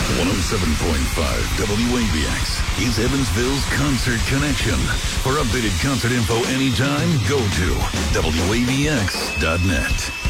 107.5 WABX is Evansville's Concert Connection. For updated concert info anytime, go to WABX.net.